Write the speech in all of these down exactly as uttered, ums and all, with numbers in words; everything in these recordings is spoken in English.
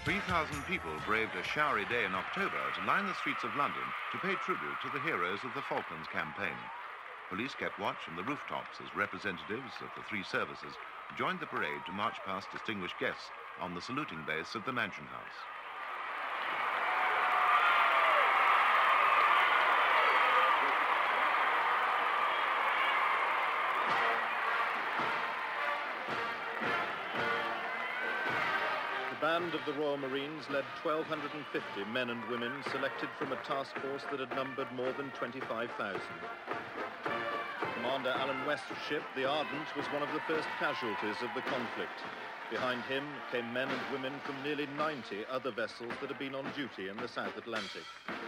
three thousand people braved a showery day in October to line the streets of London to pay tribute to the heroes of the Falklands campaign. Police kept watch from the rooftops as representatives of the three services joined the parade to march past distinguished guests on the saluting base of the Mansion House. The band of the Royal Marines led one thousand two hundred fifty men and women selected from a task force that had numbered more than twenty-five thousand. Commander Alan West's ship, the Ardent, was one of the first casualties of the conflict. Behind him came men and women from nearly ninety other vessels that had been on duty in the South Atlantic.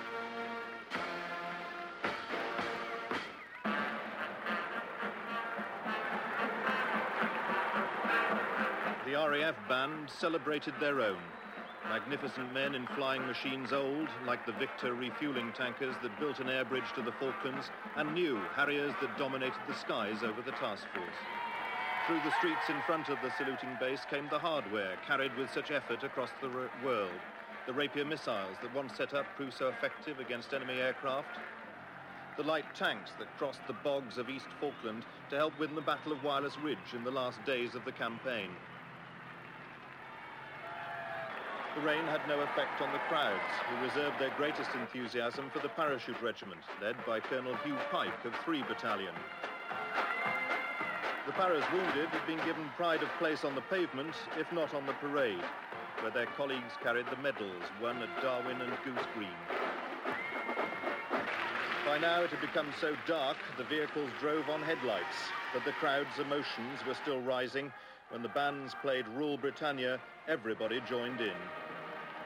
The R A F band celebrated their own. Magnificent men in flying machines old, like the Victor refueling tankers that built an air bridge to the Falklands, and new Harriers that dominated the skies over the task force. Through the streets in front of the saluting base came the hardware carried with such effort across the world. The Rapier missiles that once set up proved so effective against enemy aircraft. The light tanks that crossed the bogs of East Falkland to help win the Battle of Wireless Ridge in the last days of the campaign. The rain had no effect on the crowds, who reserved their greatest enthusiasm for the Parachute Regiment, led by Colonel Hugh Pike of three Battalion. The Paras wounded had been given pride of place on the pavement, if not on the parade, where their colleagues carried the medals won at Darwin and Goose Green. By now it had become so dark the vehicles drove on headlights, but the crowd's emotions were still rising. When the bands played Rule Britannia, everybody joined in.